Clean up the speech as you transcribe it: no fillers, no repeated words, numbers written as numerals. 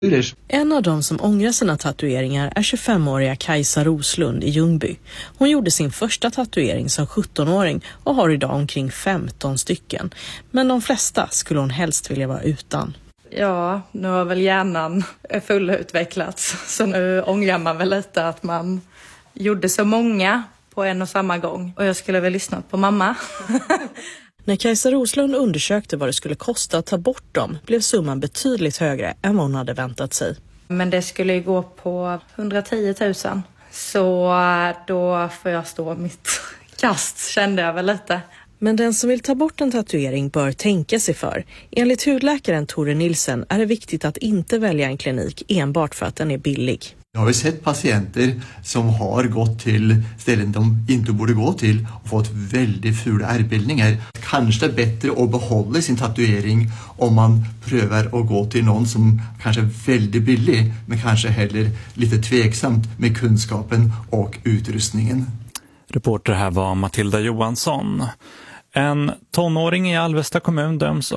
En av dem som ångrar sina tatueringar är 25-åriga Kajsa Roslund i Ljungby. Hon gjorde sin första tatuering som 17-åring och har idag omkring 15 stycken. Men de flesta skulle hon helst vilja vara utan. Ja, nu har väl hjärnan fullutvecklats, så nu ångrar man väl lite att man gjorde så många på en och samma gång. Och jag skulle väl lyssnat på mamma. När Kajsa Roslund undersökte vad det skulle kosta att ta bort dem blev summan betydligt högre än vad hon hade väntat sig. Men det skulle ju gå på 110 000. Så då får jag stå mitt kast, kände jag väl lite. Men den som vill ta bort en tatuering bör tänka sig för. Enligt hudläkaren Tore Nilsen är det viktigt att inte välja en klinik enbart för att den är billig. Jag har sett patienter som har gått till ställen de inte borde gå till och fått väldigt fula ärrbildningar. Kanske är bättre att behålla sin tatuering om man prövar att gå till någon som kanske är väldigt billig men kanske heller lite tveksamt med kunskapen och utrustningen. Reporter här var Matilda Johansson. En tonåring i Alvesta kommun döms